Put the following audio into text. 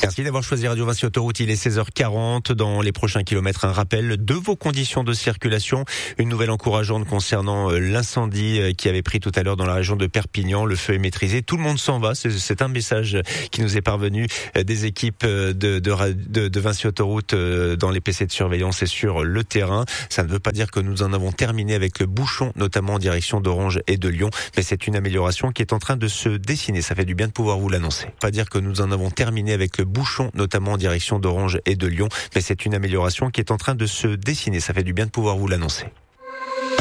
Merci d'avoir choisi Radio Vinci Autoroute. Il est 16h40. Dans les prochains kilomètres, un rappel de vos conditions de circulation. Une nouvelle encourageante concernant l'incendie qui avait pris tout à l'heure dans la région de Perpignan. Le feu est maîtrisé. Tout le monde s'en va. C'est un message qui nous est parvenu des équipes de Vinci Autoroute dans les PC de surveillance et sur le terrain. Ça ne veut pas dire que nous en avons terminé avec le bouchon, notamment en direction d'Orange et de Lyon. Mais c'est une amélioration qui est en train de se dessiner. Ça fait du bien de pouvoir vous l'annoncer. Pas dire que nous en avons terminé avec le bouchon, notamment en direction d'Orange et de Lyon. Mais c'est une amélioration qui est en train de se dessiner. Ça fait du bien de pouvoir vous l'annoncer.